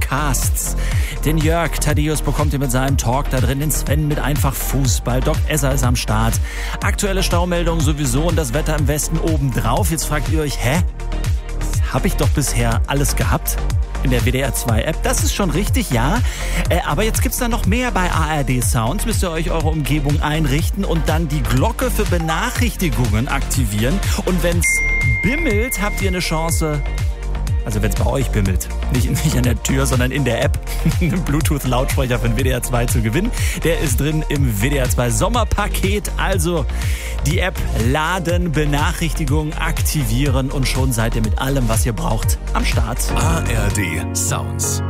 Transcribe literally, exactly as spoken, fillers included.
Podcasts. Den Jörg Thaddeus bekommt ihr mit seinem Talk da drin, den Sven mit einfach Fußball, Doc Esser ist am Start. Aktuelle Staumeldungen sowieso und das Wetter im Westen obendrauf. Jetzt fragt ihr euch, hä? Habe ich doch bisher alles gehabt in der W D R zwei App. Das ist schon richtig, ja. Äh, aber jetzt gibt's da noch mehr bei A R D Sounds. Müsst ihr euch eure Umgebung einrichten und dann die Glocke für Benachrichtigungen aktivieren. Und wenn's bimmelt, habt ihr eine Chance, also wenn's bei euch bimmelt, nicht, nicht an der Tür, sondern in der App, einen Bluetooth-Lautsprecher für den W D R zwei zu gewinnen. Der ist drin im W D R zwei Sommerpaket. Also die App laden, Benachrichtigungen aktivieren und schon seid ihr mit allem, was ihr braucht, am Start. A R D Sounds.